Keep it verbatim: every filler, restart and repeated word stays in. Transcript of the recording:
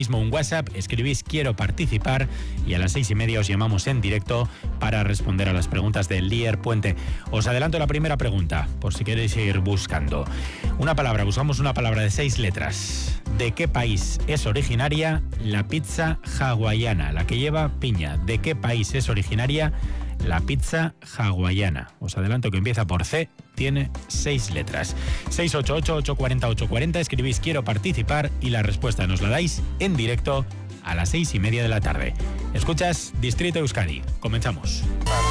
Mismo un WhatsApp, escribís quiero participar y a las seis y media os llamamos en directo para responder a las preguntas del Lier Puente. Os adelanto la primera pregunta, por si queréis ir buscando. Una palabra, buscamos una palabra de seis letras. ¿De qué país es originaria la pizza hawaiana, la que lleva piña? ¿De qué país es originaria la pizza hawaiana? Os adelanto que empieza por C, tiene seis letras. seis ocho ocho, ocho cuatro cero, ocho cuatro cero, escribís quiero participar y la respuesta nos la dais en directo a las seis y media de la tarde. Escuchas Distrito Euskadi. Comenzamos.